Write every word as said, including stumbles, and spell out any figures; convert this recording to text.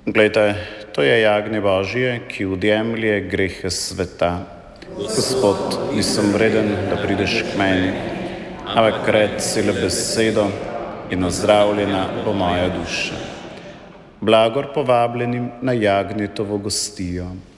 Glejte, to je jagnje Božje, ki odjemlje grehe sveta. Gospod, nisem vreden, da prideš k meni, ampak reci le besedo in ozdravljena bo moja duša. Blagor povabljenim na jagnjetovo gostijo.